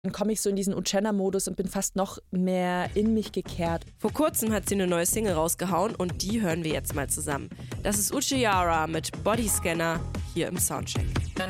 Dann komme ich so in diesen Uchenna-Modus und bin fast noch mehr in mich gekehrt. Vor kurzem hat sie eine neue Single rausgehauen und die hören wir jetzt mal zusammen. Das ist Uchiara mit Bodyscanner hier im Soundcheck.